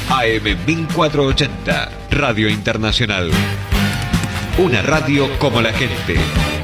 AM 1480, Radio Internacional. Una radio como la gente.